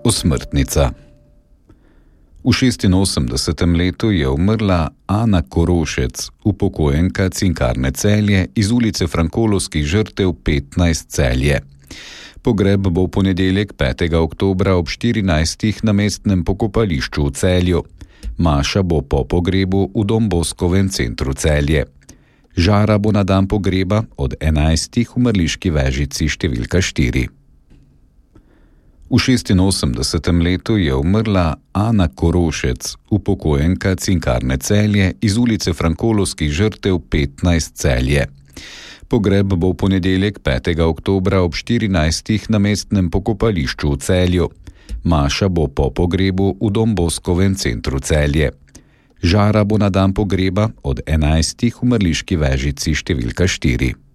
Osmrtnica. V 86. letu je umrla Ana Korošec, upokojenka Cinkarne Celje iz ulice Frankolovskih žrtev 15 Celje. Pogreb bo v ponedeljek 5. oktobra ob 14. na mestnem pokopališču v Celju. Maša bo po pogrebu v Domboskovem centru Celje. Žara bo na dan pogreba od 11. v Mrliški vežici številka 4. V 86. letu je umrla Ana Korošec, upokojenka Cinkarne Celje iz ulice Frankolovskih žrtev 15 Celje. Pogreb bo v ponedeljek 5. oktobra ob 14. na mestnem pokopališču v Celju. Maša bo po pogrebu v Domboskovem centru Celje. Žara bo na dan pogreba od 11. v Mrliški vežici številka 4.